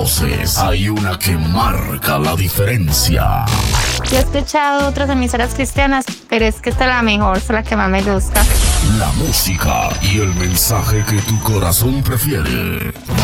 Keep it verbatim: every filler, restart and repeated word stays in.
voces, hay una que marca la diferencia. Yo he escuchado otras emisoras cristianas, pero es que esta es la mejor, es la que más me gusta. La música y el mensaje que tu corazón prefiere.